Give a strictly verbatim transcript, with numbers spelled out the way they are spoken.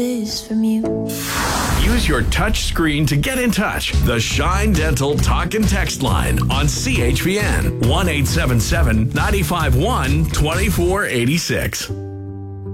is from you. Use your touch screen to get in touch. The Shine Dental Talk and Text line on C H P N one eight seven seven, nine five one, two four eight six.